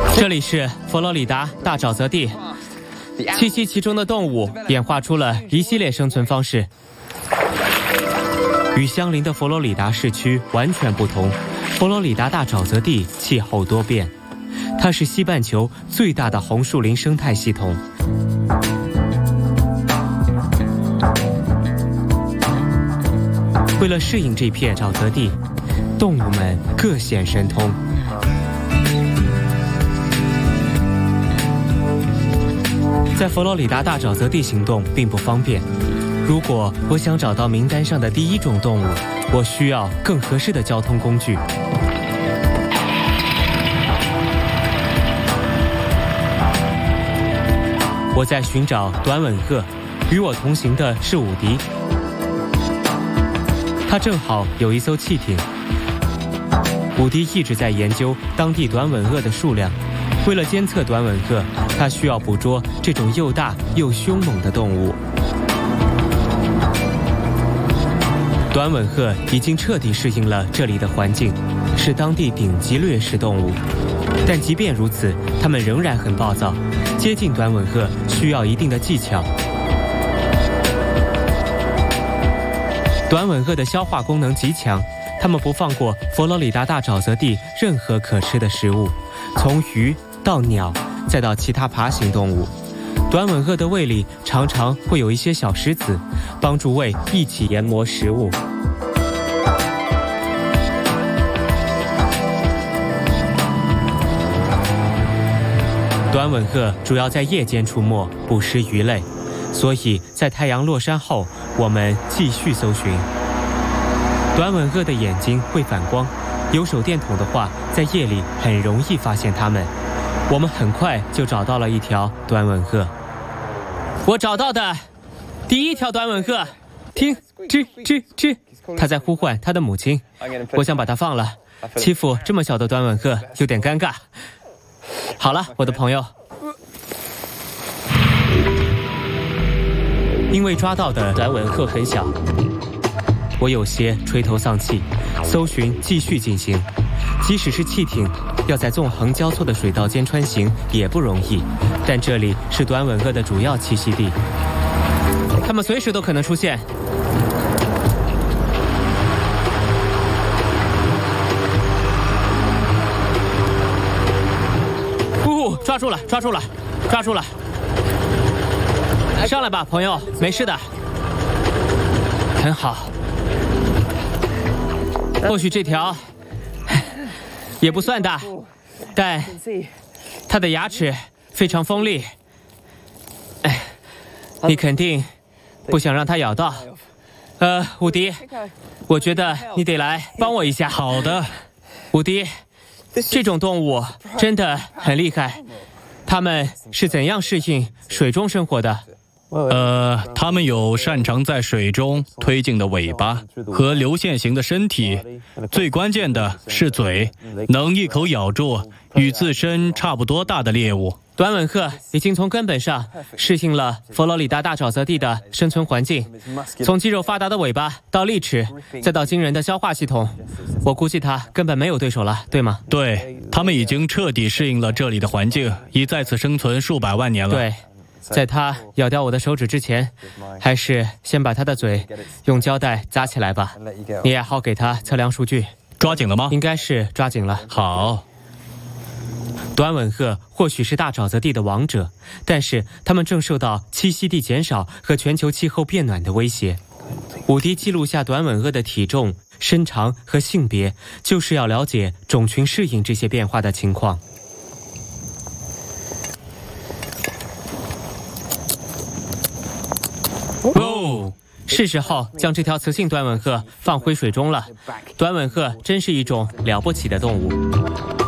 这里是佛罗里达大沼泽地，栖息其中的动物演化出了一系列生存方式，与相邻的佛罗里达市区完全不同。佛罗里达大沼泽地气候多变，它是西半球最大的红树林生态系统。为了适应这片沼泽地，动物们各显神通。在佛罗里达大沼泽地行动并不方便。如果我想找到名单上的第一种动物，我需要更合适的交通工具。我在寻找短吻鹤，与我同行的是伍迪。他正好有一艘汽艇。伍迪一直在研究当地短吻鳄的数量。为了监测短吻鹤，他需要捕捉这种又大又凶猛的动物。短吻鹤已经彻底适应了这里的环境，是当地顶级掠食动物。但即便如此，它们仍然很暴躁。接近短吻鹤需要一定的技巧。短吻鹤的消化功能极强，它们不放过佛罗里达大沼泽地任何可吃的食物，从鱼到鸟，再到其他爬行动物。短吻鹤的胃里常常会有一些小石子，帮助胃一起研磨食物。短吻鹤主要在夜间出没，捕食鱼类，所以在太阳落山后，我们继续搜寻。短吻鹤的眼睛会反光，有手电筒的话，在夜里很容易发现它们。我们很快就找到了一条短吻鹤。我找到的第一条短吻鹤，听，吱吱吱，它在呼唤它的母亲。我想把它放了，欺负这么小的短吻鹤有点尴尬。好了，我的朋友。因为抓到的短吻鹤很小，我有些垂头丧气。搜寻继续进行，即使是汽艇，要在纵横交错的水道间穿行也不容易。但这里是短吻鹤的主要栖息地，它们随时都可能出现。抓住了，抓住了，抓住了！上来吧，朋友，没事的。很好。或许这条也不算大，但它的牙齿非常锋利。你肯定不想让它咬到。伍迪，我觉得你得来帮我一下。 好的， 伍迪。这种动物真的很厉害，它们是怎样适应水中生活的？ 它们有擅长在水中推进的尾巴和流线型的身体，最关键的是嘴，能一口咬住与自身差不多大的猎物。 短吻鹤已经从根本上适应了佛罗里达大沼泽地的生存环境，从肌肉发达的尾巴到利齿，再到惊人的消化系统。我估计它根本没有对手了，对吗？ 对，它们已经彻底适应了这里的环境，已在此生存数百万年了。 对，在它咬掉我的手指之前，还是先把它的嘴用胶带扎起来吧。你也好给它测量数据。 抓紧了吗？ 应该是抓紧了。 好。 短吻鹤或许是大沼泽地的王者，但是它们正受到栖息地减少和全球气候变暖的威胁。伍迪记录下短吻鹤的体重、身长和性别，就是要了解种群适应这些变化的情况。哦，是时候将这条雌性短吻鹤放回水中了。短吻鹤真是一种了不起的动物。